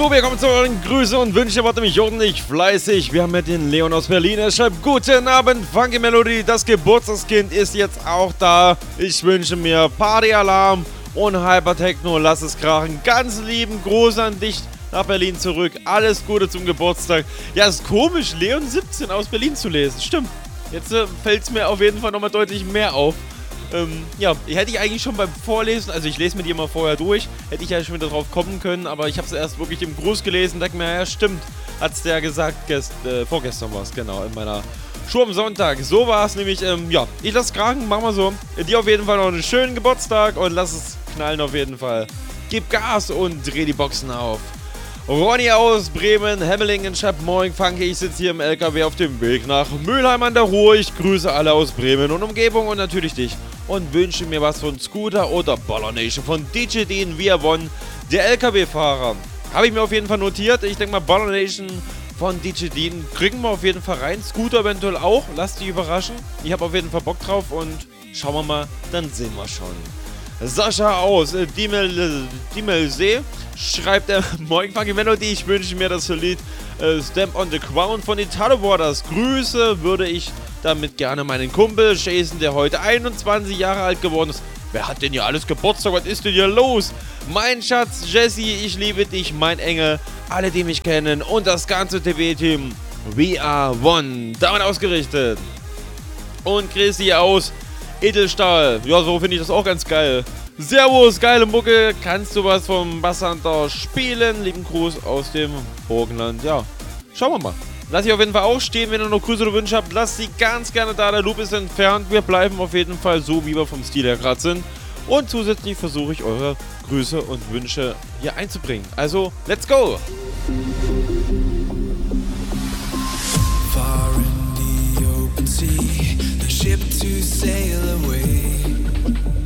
2, wir kommen zu euren Grüße und Wünsche. Warte mich ordentlich fleißig. Wir haben ja den Leon aus Berlin. Er schreibt: Guten Abend, Funky Melody. Das Geburtstagskind ist jetzt auch da. Ich wünsche mir Partyalarm und Hypertechno. Lass es krachen. Ganz lieben Gruß an dich nach Berlin zurück. Alles Gute zum Geburtstag. Ja, ist komisch, Leon 17 aus Berlin zu lesen. Stimmt. Jetzt fällt es mir auf jeden Fall nochmal deutlich mehr auf. Ja, hätte ich eigentlich schon beim Vorlesen, also ich lese mir die immer vorher durch, hätte ich ja schon wieder drauf kommen können, aber ich habe es erst wirklich im Gruß gelesen, denke mir, ja stimmt, hat es der gesagt, vorgestern war es, genau, in meiner Show am Sonntag. So war es nämlich, ja, ich lasse krachen, machen wir so. Dir auf jeden Fall noch einen schönen Geburtstag und lass es knallen auf jeden Fall. Gib Gas und dreh die Boxen auf. Ronny aus Bremen, Hemmelingen schreibt: Moin Funky, ich sitze hier im LKW auf dem Weg nach Mülheim an der Ruhr. Ich grüße alle aus Bremen und Umgebung und natürlich dich und wünsche mir was von Scooter oder Baller Nation von DJ Dean Via One, der LKW-Fahrer. Habe ich mir auf jeden Fall notiert. Ich denke mal, Baller Nation von DJ Dean kriegen wir auf jeden Fall rein. Scooter eventuell auch. Lasst dich überraschen. Ich habe auf jeden Fall Bock drauf und schauen wir mal, dann sehen wir schon. Sascha aus Diemelsee schreibt: Moin Funky Melody, ich wünsche mir das Lied Stamp on the Crown von Italo Brothers. Grüße würde ich damit gerne meinen Kumpel Jason, der heute 21 Jahre alt geworden ist. Wer hat denn hier alles Geburtstag? Was ist denn hier los? Mein Schatz Jesse, ich liebe dich, mein Engel, alle, die mich kennen und das ganze TV-Team. We are one. Damit ausgerichtet. Und Chrissy aus Edelstahl. Ja, so finde ich das auch ganz geil. Servus, geile Mucke. Kannst du was vom Basshunter spielen? Lieben Gruß aus dem Burgenland. Ja, schauen wir mal. Lass ich auf jeden Fall auch stehen, wenn ihr noch Grüße oder Wünsche habt. Lasst sie ganz gerne da. Der Loop ist entfernt. Wir bleiben auf jeden Fall so, wie wir vom Stil her gerade sind. Und zusätzlich versuche ich eure Grüße und Wünsche hier einzubringen. Also, let's go! Far in the open sea, the ship to sail away.